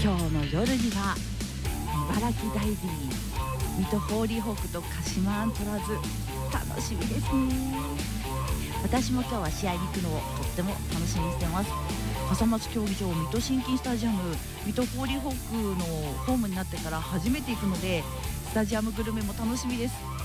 今日の夜には茨城ダイビー、水戸ホーリーホークと鹿島アントラーズ、楽しみですね。私も今日は試合に行くのをとっても楽しみにしてます。笠松競技場、水戸新金スタジアム、水戸ホーリーホークのホームになってから初めて行くので、スタジアムグルメも楽しみです。